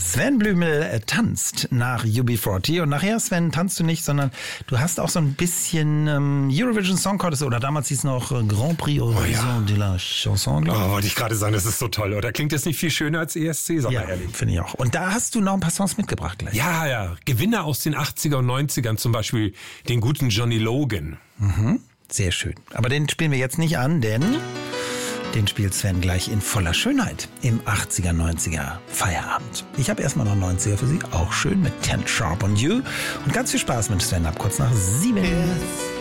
Sven Blümel tanzt nach UB40 und nachher, Sven, tanzt du nicht, sondern du hast auch so ein bisschen Eurovision Song Contest oder damals hieß es noch Grand Prix Eurovision de la Chanson, glaube ich. Wollte ich gerade sagen, das ist so toll, oder? Klingt das nicht viel schöner als ESC, sag mal ehrlich. Finde ich auch. Und da hast du noch ein paar Songs mitgebracht gleich. Ja. Gewinner aus den 80er und 90ern, zum Beispiel den guten Johnny Logan. Mhm. Sehr schön. Aber den spielen wir jetzt nicht an, denn den spielt Sven gleich in voller Schönheit im 80er, 90er Feierabend. Ich habe erstmal noch 90er für Sie, auch schön mit 10 Sharp on You. Und ganz viel Spaß mit Sven ab kurz nach 7. Yes.